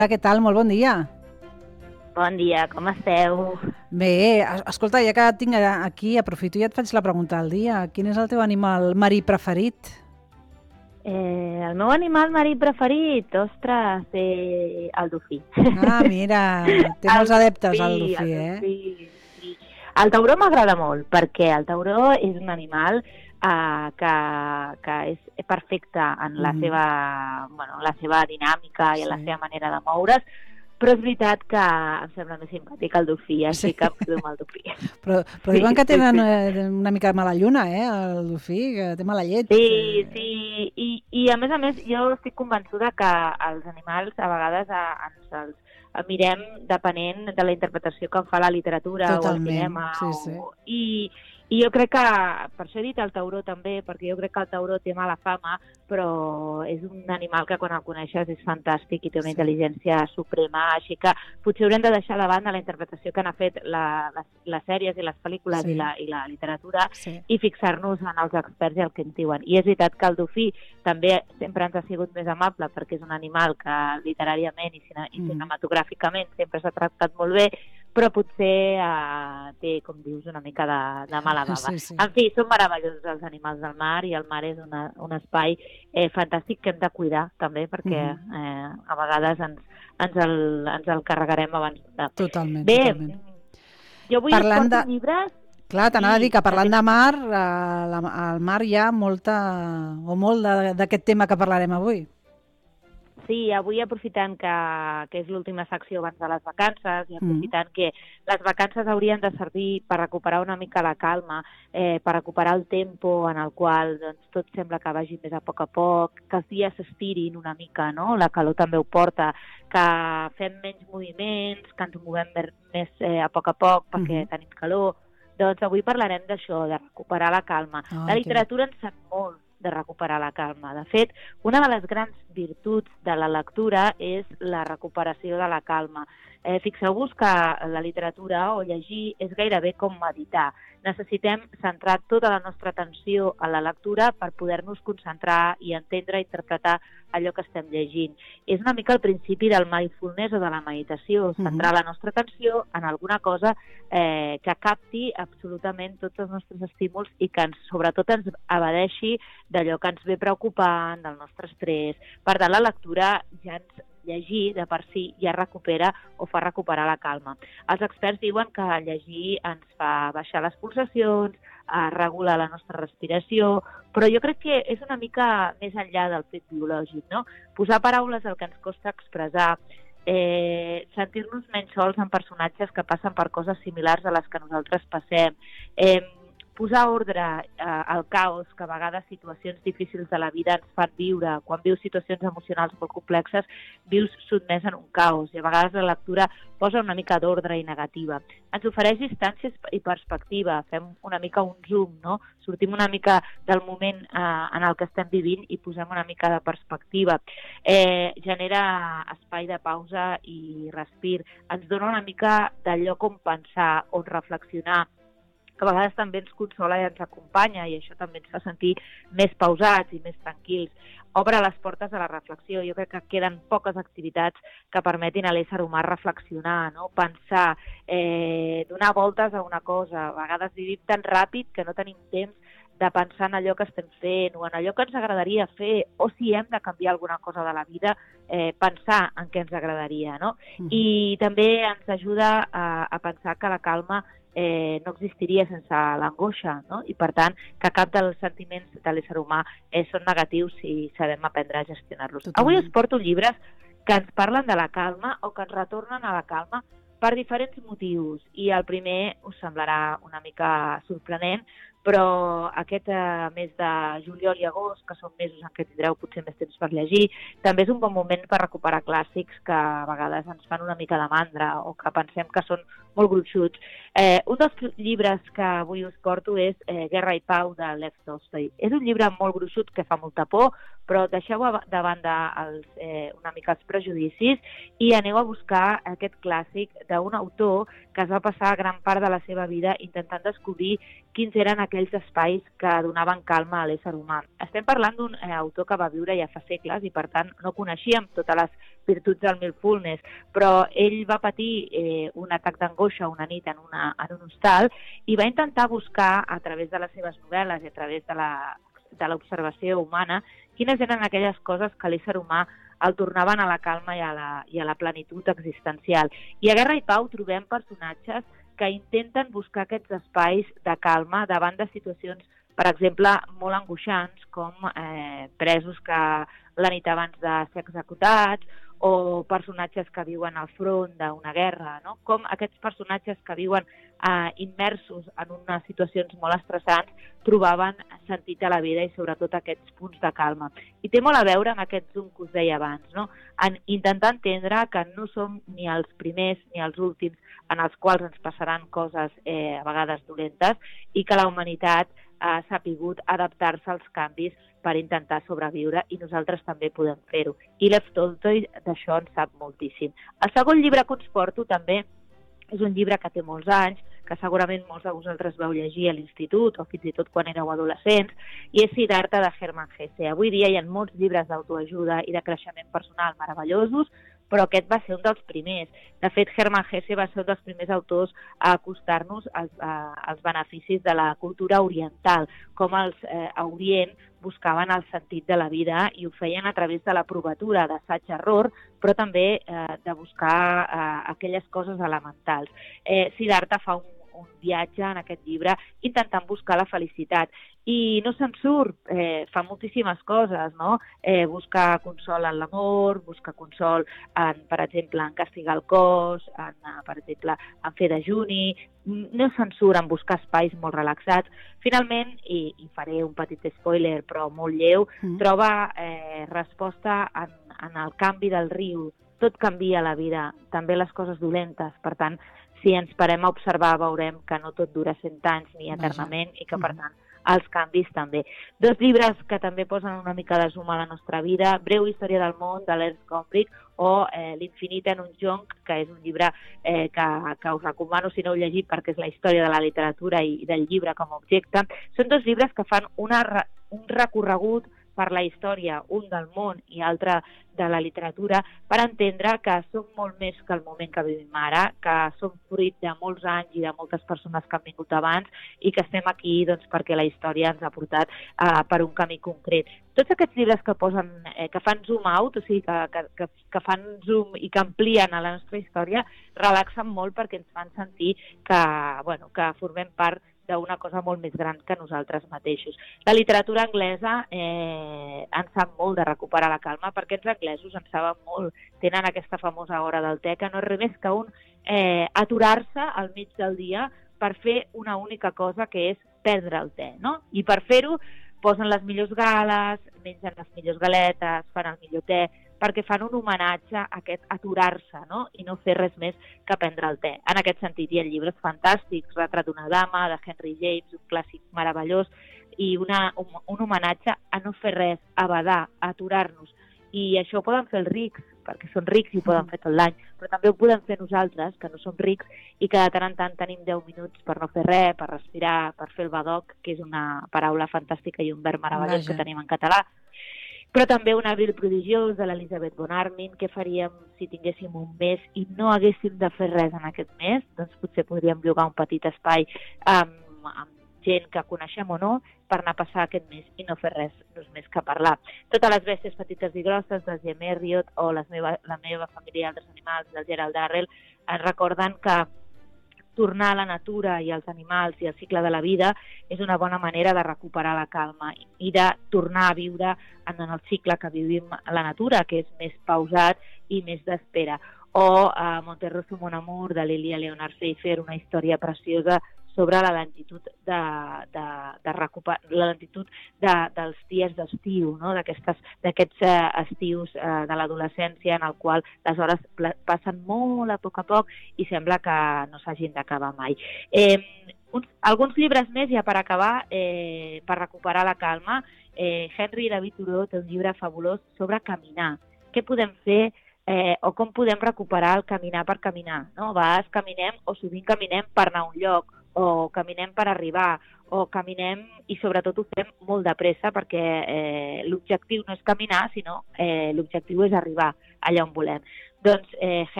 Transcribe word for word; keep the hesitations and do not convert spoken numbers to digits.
Què tal? Molt bon dia. Bon dia, com esteu? Bé, escolta, ja que et tinc aquí, aprofito i et faig la pregunta del dia. Quin és el teu animal marí preferit? Eh, el meu animal marí preferit, ostres, eh, el dofí. Ah, mira, té El molts adeptes el dofí, dofí, el eh? dofí, sí. El tauró m'agrada molt, perquè el tauró és un animal eh, que, que és perfecte en la, Mhm. seva, bueno, la seva dinàmica i en la Sí. seva manera de moure's, però és veritat que em sembla més simpàtic el dofí, així Sí. que em quedo amb el dofí. Però, però Sí, diuen que sí, tenen sí. eh, una mica de mala lluna, eh, el dofí, que té mala llet. Sí, Eh, sí, i, i a més a més jo estic convençuda que els animals a vegades a, ens els a mirem depenent de la interpretació que en fa la literatura o el Totalment, cinema. sí, sí. O... I, I jo crec que, per això he dit el tauró també, perquè jo crec que el tauró té mala fama, però és un animal que quan el coneixes és fantàstic i té una Sí. intel·ligència suprema, així que potser haurem de deixar de banda la interpretació que n'ha fet la, les, les sèries i les pel·lícules Sí. i, la, i la literatura Sí. i fixar-nos en els experts i el que ens diuen. I és veritat que el dofí també sempre ens ha sigut més amable perquè és un animal que literàriament i, cine, i cinematogràficament sempre s'ha tractat molt bé, però potser eh, té, com dius, una mica de, de mala bava. Sí, sí. En fi, són meravellosos els animals del mar i el mar és una, un espai eh, fantàstic que hem de cuidar també perquè Mhm. eh, a vegades ens, ens, el, ens el carregarem abans de... Totalment, Bé, totalment. jo avui Parlant us porto de- llibres. Clar, t'anava a Sí, dir que parlant també. de mar, eh, la- al mar hi ha molta, o molt de- d'aquest tema que parlarem avui. Sí, avui aprofitant que, que és l'última secció abans de les vacances i aprofitant mm. que les vacances haurien de servir per recuperar una mica la calma, eh, per recuperar el tempo en el qual doncs, tot sembla que vagi més a poc a poc, que els dies s'estirin una mica, no? La calor també ho porta, que fem menys moviments, que ens movem mer- més eh, a poc a poc perquè Mhm. tenim calor. Doncs avui parlarem d'això, de recuperar la calma. Ai, La que literatura ens sap molt de recuperar la calma. De fet, una de les grans virtuts de la lectura és la recuperació de la calma. Eh, Fixeu-vos que la literatura o llegir és gairebé com meditar. Necessitem centrar tota la nostra atenció a la lectura per poder-nos concentrar i entendre i interpretar allò que estem llegint. És una mica el principi del mindfulness o de la meditació, centrar la nostra atenció en alguna cosa eh, que capti absolutament tots els nostres estímuls i que ens, sobretot ens evadeixi d'allò que ens ve preocupant, del nostre estrès. Per tant, la lectura ja ens llegir de per si ja recupera o fa recuperar la calma. Els experts diuen que llegir ens fa baixar les pulsacions, eh, regular la nostra respiració, però jo crec que és una mica més enllà del fet biològic, no? Posar paraules al que ens costa expressar, eh, sentir-nos menys sols en personatges que passen per coses similars a les que nosaltres passem, eh, posar ordre eh, al caos que a vegades situacions difícils de la vida ens fan viure. Quan vius situacions emocionals molt complexes, vius sotmès en un caos i a vegades la lectura posa una mica d'ordre i negativa. Ens ofereix distàncies i perspectiva, fem una mica un zoom, no? Sortim una mica del moment eh, en el que estem vivint i posem una mica de perspectiva. Eh, genera espai de pausa i respir. Ens dona una mica d'allò com pensar, on reflexionar, que a vegades també ens consola i ens acompanya i això també ens fa sentir més pausats i més tranquils. Obre les portes a la reflexió. Jo crec que queden poques activitats que permetin a l'ésser humà reflexionar, no? Pensar, eh, donar voltes a una cosa. A vegades vivim tan ràpid que no tenim temps de pensar en allò que estem fent o en allò que ens agradaria fer o si hem de canviar alguna cosa de la vida, eh, pensar en què ens agradaria, no? Mhm. I també ens ajuda a, a pensar que la calma eh, no existiria sense l'angoixa, no? I per tant que cap dels sentiments de l'ésser humà eh, són negatius si sabem aprendre a gestionar-los. Totalment. Avui us porto llibres que ens parlen de la calma o que ens retornen a la calma per diferents motius i el primer us semblarà una mica sorprenent, però aquest eh, mes de juliol i agost, que són mesos en què tindreu potser més temps per llegir, també és un bon moment per recuperar clàssics que a vegades ens fan una mica de mandra o que pensem que són molt gruixuts. Eh, un dels llibres que avui us porto és eh, Guerra i Pau, de Lev Tolstoi. És un llibre molt gruixut que fa molta por, però deixeu de banda els, eh, una mica els prejudicis i aneu a buscar aquest clàssic d'un autor que es va passar gran part de la seva vida intentant descobrir quins eren aquells espais que donaven calma a l'ésser humà. Estem parlant d'un eh, autor que va viure ja fa segles i, per tant, no coneixíem totes les virtuts del mindfulness, però ell va patir eh, un atac d'angoixa una nit en, una, en un hostal i va intentar buscar, a través de les seves novel·les i a través de la, de l'observació humana, quines eren aquelles coses que l'ésser humà el tornaven a la calma i a la, i a la plenitud existencial. I a Guerra i Pau trobem personatges que intenten buscar aquests espais de calma davant de situacions, per exemple, molt angoixants, com eh, presos que la nit abans de ser executats, o personatges que viuen al front d'una guerra, no? Com aquests personatges que viuen eh, immersos en unes situacions molt estressants trobaven sentit a la vida i sobretot aquests punts de calma. I té molt a veure amb aquest zoom que us deia abans, no? En intentar entendre que no som ni els primers ni els últims en els quals ens passaran coses eh, a vegades dolentes i que la humanitat ha sapigut adaptar-se als canvis per intentar sobreviure i nosaltres també podem fer-ho. I Lev Tolstoi d'això en sap moltíssim. El segon llibre que us porto també és un llibre que té molts anys, que segurament molts de vosaltres vau llegir a l'institut o fins i tot quan éreu adolescents, i és Siddhartha de Hermann Hesse. Avui dia hi ha molts llibres d'autoajuda i de creixement personal meravellosos, però aquest va ser un dels primers. De fet, Hermann Hesse va ser un dels primers autors a acostar-nos als, a, als beneficis de la cultura oriental, com els eh, a Orient buscaven el sentit de la vida i ho feien a través de la provatura, d'assaig-error, però també eh, de buscar eh, aquelles coses elementals. Eh, Siddhartha fa un, un viatge en aquest llibre intentant buscar la felicitat i no se'n surt, eh, fa moltíssimes coses, no? Eh, busca consol en l'amor, busca consol, en, per exemple, en castigar el cos, en, per exemple, en fer dejuni, no se'n surt en buscar espais molt relaxats. Finalment, i, i faré un petit spoiler però molt lleu, mm. troba eh, resposta en, en el canvi del riu. Tot canvia a la vida, també les coses dolentes. Per tant, si ens parem a observar veurem que no tot dura cent anys ni eternament i que, per tant, els canvis també. Dos llibres que també posen una mica de zoom a la nostra vida, Breu història del món, de l'Ernst Gombrich, o eh, L'infinit en un jonc, que és un llibre eh, que, que us recomano si no heu llegit perquè és la història de la literatura i del llibre com a objecte. Són dos llibres que fan una, un recorregut per la història, un del món i altre de la literatura, per entendre que som molt més que el moment que vivim ara, que som fruit de molts anys i de moltes persones que han vingut abans i que estem aquí doncs, perquè la història ens ha portat uh, per un camí concret. Tots aquests llibres que posen, eh, que fan zoom out, o sigui, que, que, que fan zoom i que amplien a la nostra història, relaxen molt perquè ens fan sentir que, bueno, que formem part d'una cosa molt més gran que nosaltres mateixos. La literatura anglesa eh, en sap molt de recuperar la calma, perquè els anglesos en saben molt, tenen aquesta famosa hora del te, que no és res més que un eh, aturar-se al mig del dia per fer una única cosa, que és perdre el te, no? I per fer-ho posen les millors gales, mengen les millors galetes, fan el millor te, perquè fan un homenatge a aquest aturar-se, no? I no fer res més que prendre el te. En aquest sentit, hi ha llibres fantàstics, Retrat d'una dama, de Henry James, un clàssic meravellós, i una, un, un homenatge a no fer res, a badar, a aturar-nos. I això ho poden fer els rics, perquè són rics i ho poden fer tot l'any, però també ho podem fer nosaltres, que no som rics, i que de tant en tant tenim deu minuts per no fer res, per respirar, per fer el badoc, que és una paraula fantàstica i un verb meravellós que tenim en català. Però també un abril prodigiós de l'Elisabeth von Arnim. Què faríem si tinguéssim un mes i no haguéssim de fer res en aquest mes? Doncs potser podríem llogar un petit espai amb, amb gent que coneixem o no per anar a passar aquest mes i no fer res, no és més que parlar. Totes les bèsties petites i grosses del Jim Elliot o les meva, la meva família i altres animals del Gerald Darrell ens recorden que tornar a la natura i als animals i al cicle de la vida és una bona manera de recuperar la calma i de tornar a viure en el cicle que vivim a la natura, que és més pausat i més d'espera. O a Monterroso Mon Amour, de Lilia Leonard Seifer, una història preciosa sobre la lentitud de, de, de recuperar, la lentitud de, dels dies d'estiu, no? d'aquests eh, estius eh, de l'adolescència en el qual les hores passen molt a poc a poc i sembla que no s'hagin d'acabar mai. Eh, uns, alguns llibres més, ja per acabar, eh, per recuperar la calma. Eh, Henry David Thoreau té un llibre fabulós sobre caminar. Què podem fer eh, o com podem recuperar el caminar per caminar, no? A vegades caminem o sovint caminem per anar a un lloc, o caminem per arribar, o caminem i sobretot ho fem molt de pressa perquè eh, l'objectiu no és caminar, sinó eh, l'objectiu és arribar allà on volem. Doncs eh,